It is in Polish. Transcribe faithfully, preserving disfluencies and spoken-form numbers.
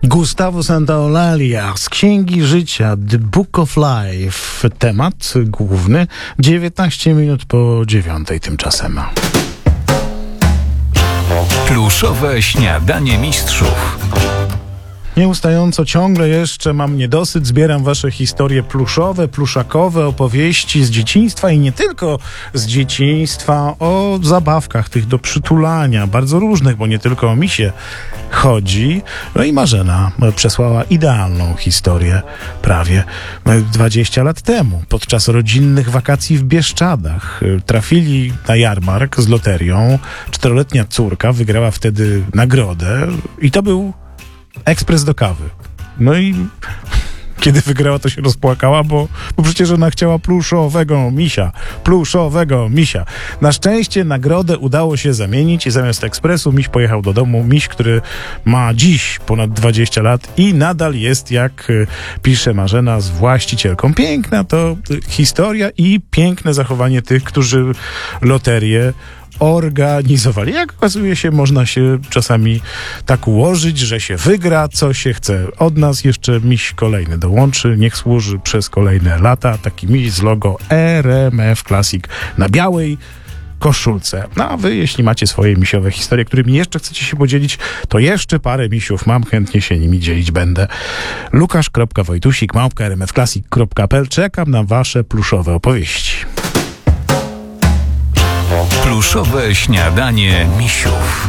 Gustavo Santaolalla z Księgi Życia, The Book of Life. Temat główny, dziewiętnaście minut po dziewiątej tymczasem. Pluszowe śniadanie mistrzów. Nieustająco ciągle jeszcze mam niedosyt, zbieram wasze historie pluszowe, pluszakowe, opowieści z dzieciństwa i nie tylko z dzieciństwa, o zabawkach tych do przytulania, bardzo różnych, bo nie tylko o misie chodzi. No i Marzena przesłała idealną historię prawie dwadzieścia lat temu, podczas rodzinnych wakacji w Bieszczadach. Trafili na jarmark z loterią, czteroletnia córka wygrała wtedy nagrodę i to był ekspres do kawy. No i kiedy wygrała, to się rozpłakała, bo, bo przecież ona chciała pluszowego misia. Pluszowego misia. Na szczęście nagrodę udało się zamienić i zamiast ekspresu miś pojechał do domu. Miś, który ma dziś ponad dwadzieścia lat i nadal jest, jak pisze Marzena, z właścicielką. Piękna to historia i piękne zachowanie tych, którzy loterię organizowali. Jak okazuje się, można się czasami tak ułożyć, że się wygra, co się chce. Od nas jeszcze miś kolejny dołączy. Niech służy przez kolejne lata. Taki miś z logo R M F Classic na białej koszulce. No a wy, jeśli macie swoje misiowe historie, którymi jeszcze chcecie się podzielić, to jeszcze parę misiów mam, chętnie się nimi dzielić będę. Lukasz kropka wojtusik małpka r m f classic kropka p l. Czekam na wasze pluszowe opowieści. Pluszowe śniadanie misiów.